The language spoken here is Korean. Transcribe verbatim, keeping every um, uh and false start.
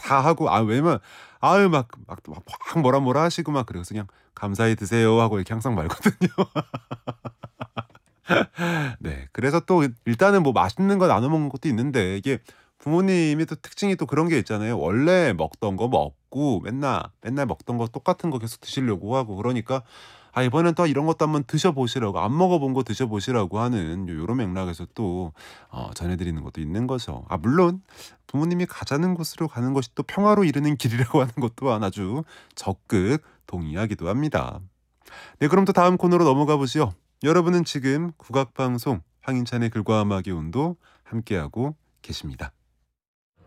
다 하고 아 왜냐면 아유 막 막 막 확 뭐라 뭐라 하시고 막 그래서 그냥 "감사히 드세요." 하고 이렇게 항상 말거든요. 네. 그래서 또 일단은 뭐 맛있는 거 나눠 먹는 것도 있는데 이게 부모님이 또 특징이 또 그런 게 있잖아요. 원래 먹던 거 먹고 맨날, 맨날 먹던 거 똑같은 거 계속 드시려고 하고 그러니까 아 이번엔 또 이런 것도 한번 드셔 보시라고 안 먹어 본 거 드셔 보시라고 하는 요 요런 맥락에서 또 어 전해 드리는 것도 있는 거죠. 아 물론 부모님이 가자는 곳으로 가는 것이 또 평화로 이르는 길이라고 하는 것 또한 아주 적극 동의하기도 합니다. 네 그럼 또 다음 코너로 넘어가 보지요. 여러분은 지금 국악방송 황인찬의 글과 음악의 온도 함께하고 계십니다.